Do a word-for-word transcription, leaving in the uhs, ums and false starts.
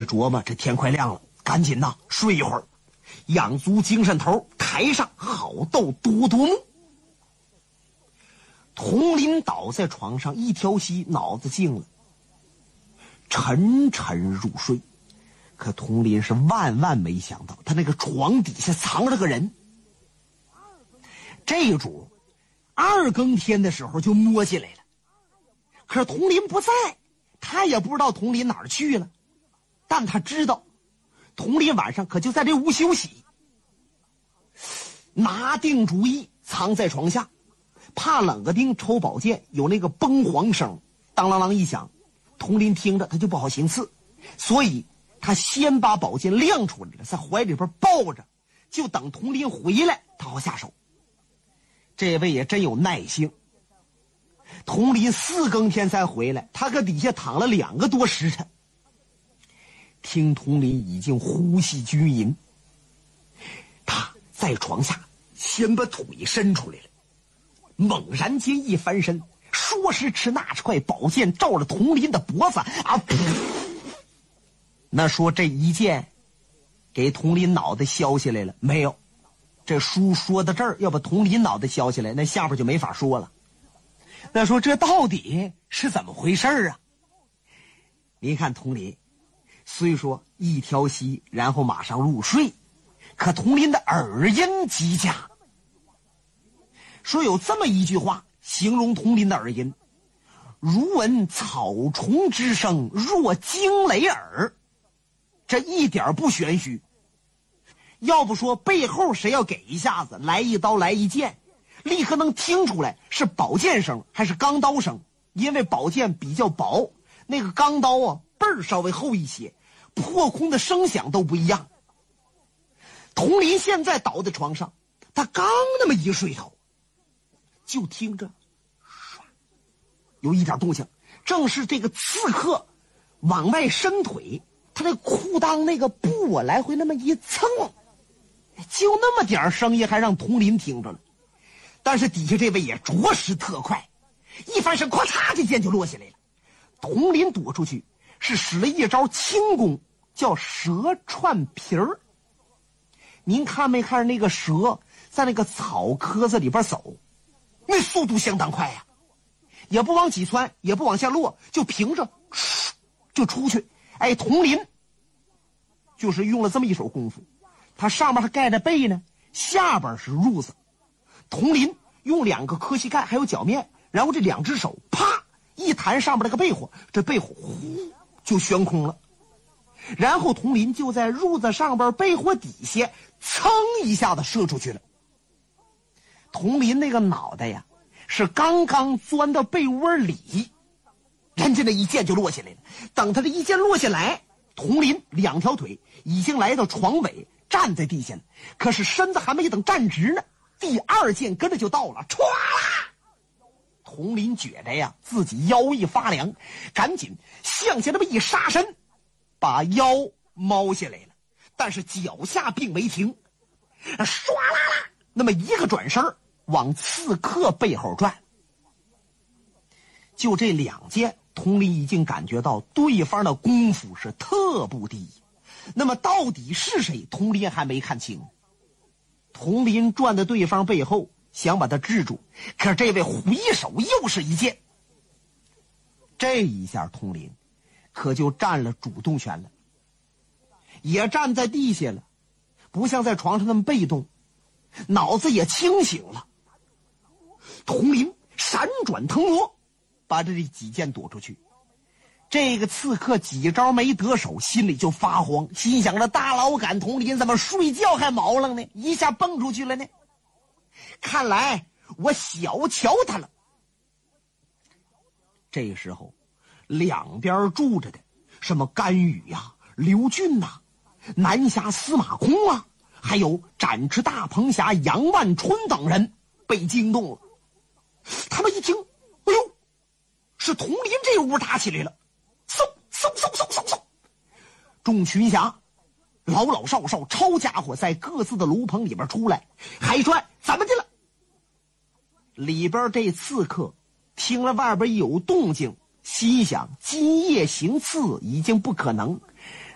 琢磨，这天快亮了，赶紧呐睡一会儿，养足精神头，台上好斗多多幕。佟林倒在床上，一条息，脑子静了，沉沉入睡。可佟林是万万没想到，他那个床底下藏着个人。这一主二更天的时候就摸进来了，可是佟林不在，他也不知道佟林哪儿去了，但他知道佟林晚上可就在这屋休息。拿定主意藏在床下，怕冷个丁抽宝剑有那个崩黄声，当啷啷一响，佟林听着他就不好行刺，所以他先把宝剑亮出来了，在怀里边抱着，就等佟林回来他好下手。这位也真有耐性，佟林四更天才回来，他搁底下躺了两个多时辰。听佟林已经呼吸均匀，他在床下先把腿伸出来了，猛然间一翻身，说时迟那时快，宝剑照了佟林的脖子啊！噗，那说这一剑给佟林脑袋削下来了没有？这书说到这儿，要把佟林脑袋削下来，那下边就没法说了。那说这到底是怎么回事啊？您看佟林虽说一条息，然后马上入睡，可佟林的耳音极佳。说有这么一句话形容佟林的耳音：如闻草虫之声，若惊雷耳。这一点不玄虚。要不说背后谁要给一下子，来一刀来一剑，立刻能听出来是宝剑声还是钢刀声，因为宝剑比较薄，那个钢刀啊背儿稍微厚一些，破空的声响都不一样。佟林现在倒在床上，他刚那么一睡头，就听着唰有一点动静，正是这个刺客往外伸腿，他那裤裆那个布啊来回那么一蹭，就那么点声音还让佟林听着了。但是底下这位也着实特快，一翻身，咵嚓，这剑就落下来了。佟林躲出去是使了一招轻功，叫蛇串皮儿。您看没看那个蛇在那个草棵子里边走，那速度相当快呀、啊，也不往起窜，也不往下落，就凭着就出去。哎，佟林就是用了这么一手功夫，他上面还盖着背呢，下边是褥子。佟林用两个磕膝盖还有脚面，然后这两只手啪一弹上面那个被窝，这被窝呼就悬空了。然后佟林就在褥子上边被窝底下噌一下子射出去了。佟林那个脑袋呀是刚刚钻到被窝里，人家那一剑就落下来了。等他这一剑落下来，佟林两条腿已经来到床尾，站在地下了，可是身子还没等站直呢，第二剑跟着就到了，唰啦！佟林觉着呀自己腰一发凉，赶紧向下那么一杀身，把腰猫下来了，但是脚下并没停，唰啦啦那么一个转身往刺客背后转。就这两剑，佟林已经感觉到对方的功夫是特不低。那么到底是谁，佟林还没看清。佟林转到对方背后想把他制住，可是这位回手又是一剑。这一下佟林可就占了主动权了，也站在地下了，不像在床上那么被动，脑子也清醒了。佟林闪转腾挪，把这几剑躲出去。这个刺客几招没得手，心里就发慌，心想着大老杆佟林怎么睡觉还毛愣呢，一下蹦出去了呢，看来我小瞧他了。这时候两边住着的什么甘宇呀、啊、刘俊呐、啊、南侠司马空啊，还有展翅大鹏侠杨万春等人被惊动了。他们一听，哎呦，是佟林这屋打起来了，嗖嗖嗖嗖嗖嗖！众群侠老老少少抄家伙在各自的炉棚里边出来，海川怎么的了？里边这刺客听了外边有动静，心想今夜行刺已经不可能，